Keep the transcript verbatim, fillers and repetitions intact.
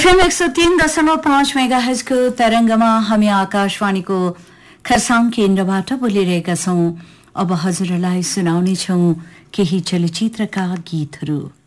FM एक सौ तीन दशमलव पाँच मेगाहर्जको तरङ्गमा हामी आकाशवाणीको खरसाङ केन्द्रबाट बोलिरहेका छौं। अब हजुरलाई सुनाउनेछौं केही चलचित्रका गीतहरू।